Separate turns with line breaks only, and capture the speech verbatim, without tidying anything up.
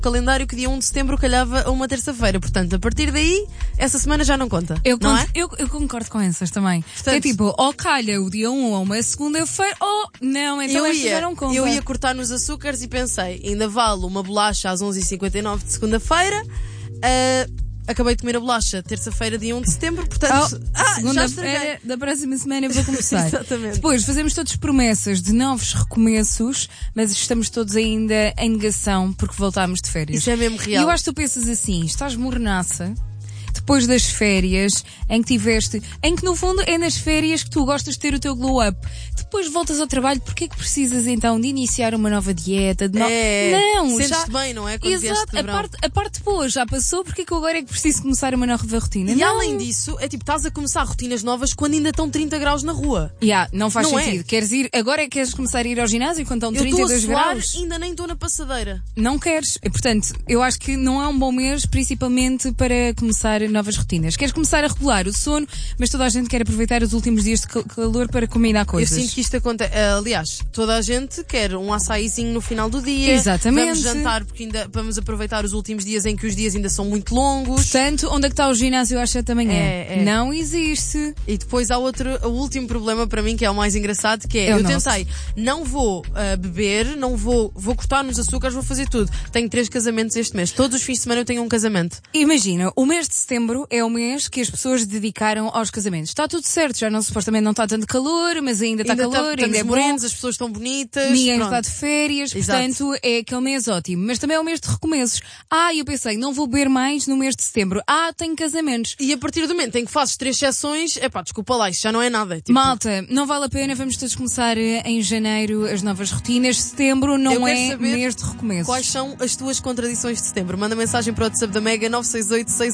calendário que dia um de setembro calhava a uma terça-feira. Portanto, a partir daí, essa semana já não conta.
Eu,
não
con-
é?
eu, eu concordo com essas também.
Portanto,
é tipo, ou calha o dia um ou uma segunda-feira, ou não, então
eu
esta
ia,
já não conta.
eu ia cortar nos açúcares e pensei, ainda vale uma bolacha às onze e cinquenta e nove de segunda-feira. Uh, acabei de comer a bolacha terça-feira, dia um de setembro, portanto,
Oh,
ah, já
segunda-feira
estraguei.
da próxima semana eu vou começar.
Exatamente.
Depois fazemos todas promessas de novos recomeços, mas estamos todos ainda em negação porque voltámos de férias.
Isso é mesmo
E
real.
eu acho que tu pensas assim, estás mornaça depois das férias em que tiveste, em que no fundo é nas férias que tu gostas de ter o teu glow up. Depois voltas ao trabalho, porque é que precisas então de iniciar uma nova dieta? De no...
É,
Não,
sentes-te
já...
bem, não é? Quando vieste
Exato,
de
a
verão.
parte, a parte boa já passou, porque é que eu agora é que preciso começar uma nova rotina?
E
não.
além disso, é tipo, estás a começar rotinas novas quando ainda estão trinta graus na rua.
Yeah, não faz
Não é?
sentido. Queres ir, agora é que queres começar a ir ao ginásio quando estão
Eu
trinta e dois
estou a suar,
graus?
ainda nem estou na passadeira.
Não queres. E, portanto, eu acho que não é um bom mês, principalmente para começar novas rotinas. Queres começar a regular o sono, mas toda a gente quer aproveitar os últimos dias de cal- calor para combinar coisas.
Eu sinto que isto acontece. Aliás, toda a gente quer um açaizinho no final do dia.
Exatamente.
Vamos jantar porque ainda vamos aproveitar os últimos dias em que os dias ainda são muito longos.
Portanto, onde é que está o ginásio às sete da manhã?
É, é.
Não existe.
E depois há outro, o último problema para mim, que é o mais engraçado, que é,
É o
eu
nosso.
tentei, não vou ah, beber, não vou, vou cortar nos açúcares, vou fazer tudo. Tenho três casamentos este mês. Todos os fins de semana eu tenho um casamento.
Imagina, o mês de setembro é o mês que as pessoas dedicaram aos casamentos. Está tudo certo, já não, supostamente não está tanto calor, mas ainda está
ainda
calor,
tá-
ainda
estamos
é bom.
morenos, as pessoas estão bonitas.
Ninguém
pronto.
está de férias,
Exato.
portanto é aquele mês ótimo. Mas também é o mês de recomeços. Ah, eu pensei, não vou beber mais no mês de setembro. Ah, tenho casamentos.
E a partir do momento em que fazes três sessões, é pá, desculpa lá, isto já não é nada. Tipo,
Malta, não vale a pena, vamos todos começar eh, em janeiro as novas rotinas. Setembro não
eu quero
é
saber
mês de recomeços.
quais são as tuas contradições de setembro. Manda mensagem para o WhatsApp da Mega nove seis oito seis